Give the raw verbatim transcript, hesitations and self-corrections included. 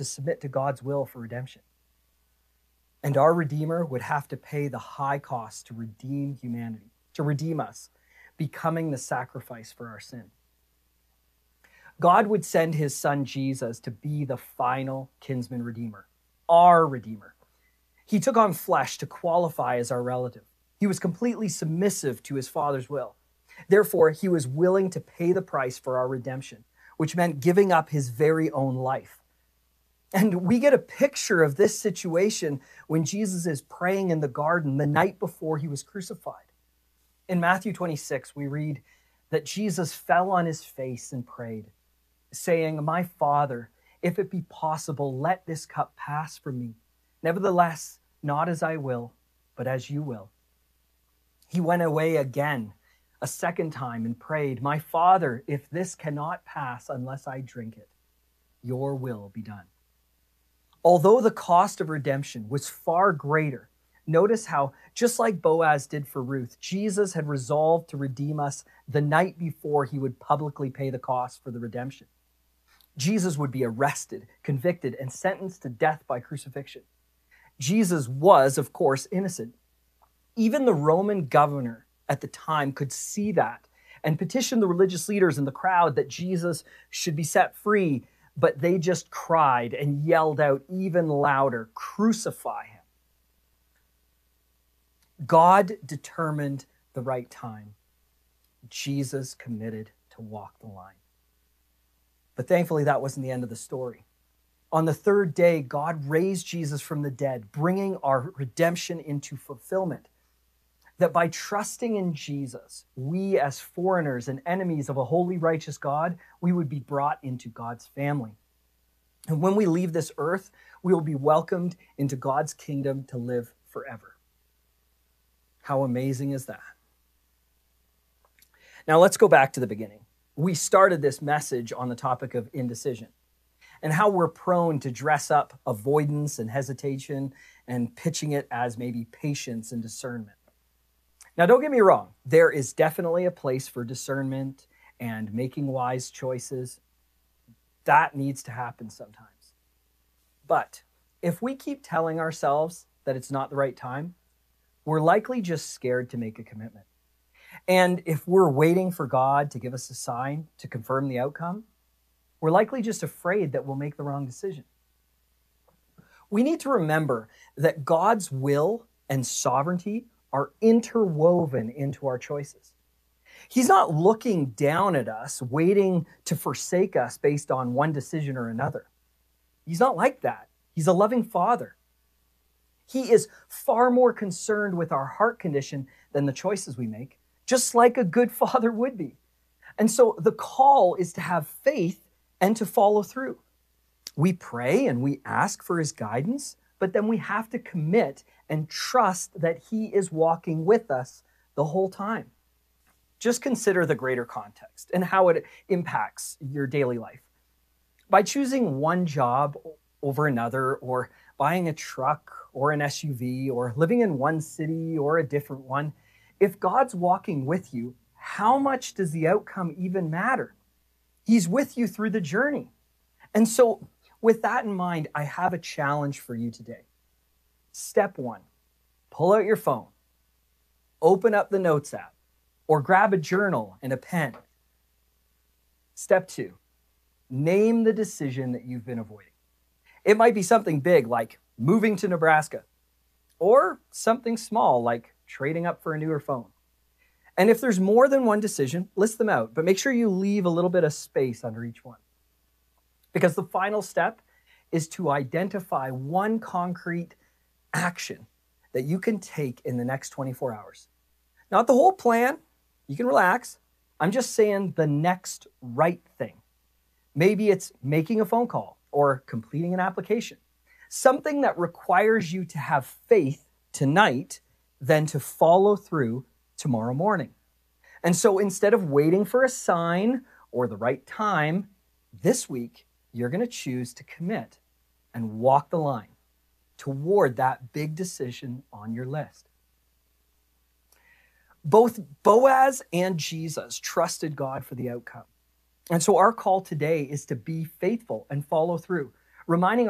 to submit to God's will for redemption. And our Redeemer would have to pay the high cost to redeem humanity, to redeem us, becoming the sacrifice for our sin. God would send his son Jesus to be the final kinsman redeemer, our Redeemer. He took on flesh to qualify as our relative. He was completely submissive to his Father's will. Therefore, he was willing to pay the price for our redemption, which meant giving up his very own life. And we get a picture of this situation when Jesus is praying in the garden the night before he was crucified. In Matthew twenty-six, we read that Jesus fell on his face and prayed, saying, "My Father, if it be possible, let this cup pass from me. Nevertheless, not as I will, but as you will." He went away again, a second time, and prayed, "My Father, if this cannot pass unless I drink it, your will be done." Although the cost of redemption was far greater, notice how, just like Boaz did for Ruth, Jesus had resolved to redeem us the night before he would publicly pay the cost for the redemption. Jesus would be arrested, convicted, and sentenced to death by crucifixion. Jesus was, of course, innocent. Even the Roman governor at the time could see that and petitioned the religious leaders in the crowd that Jesus should be set free, but they just cried and yelled out even louder, "Crucify him." God determined the right time. Jesus committed to walk the line. But thankfully, that wasn't the end of the story. On the third day, God raised Jesus from the dead, bringing our redemption into fulfillment. That by trusting in Jesus, we as foreigners and enemies of a holy, righteous God, we would be brought into God's family. And when we leave this earth, we will be welcomed into God's kingdom to live forever. How amazing is that? Now let's go back to the beginning. We started this message on the topic of indecision and how we're prone to dress up avoidance and hesitation and pitching it as maybe patience and discernment. Now, don't get me wrong. There is definitely a place for discernment and making wise choices. That needs to happen sometimes. But if we keep telling ourselves that it's not the right time, we're likely just scared to make a commitment. And if we're waiting for God to give us a sign to confirm the outcome, we're likely just afraid that we'll make the wrong decision. We need to remember that God's will and sovereignty are interwoven into our choices. He's not looking down at us, waiting to forsake us based on one decision or another. He's not like that. He's a loving Father. He is far more concerned with our heart condition than the choices we make, just like a good father would be. And so the call is to have faith and to follow through. We pray and we ask for his guidance, but then we have to commit and trust that he is walking with us the whole time. Just consider the greater context and how it impacts your daily life. By choosing one job over another, or buying a truck or an S U V, or living in one city or a different one, if God's walking with you, how much does the outcome even matter? He's with you through the journey. And so with that in mind, I have a challenge for you today. Step one, pull out your phone, open up the Notes app, or grab a journal and a pen. Step two, name the decision that you've been avoiding. It might be something big like moving to Nebraska, or something small like trading up for a newer phone. And if there's more than one decision, list them out, but make sure you leave a little bit of space under each one. Because the final step is to identify one concrete action that you can take in the next twenty-four hours. Not the whole plan. You can relax. I'm just saying the next right thing. Maybe it's making a phone call or completing an application. Something that requires you to have faith tonight, then to follow through tomorrow morning. And so instead of waiting for a sign or the right time, this week, you're going to choose to commit and walk the line toward that big decision on your list. Both Boaz and Jesus trusted God for the outcome. And so our call today is to be faithful and follow through, reminding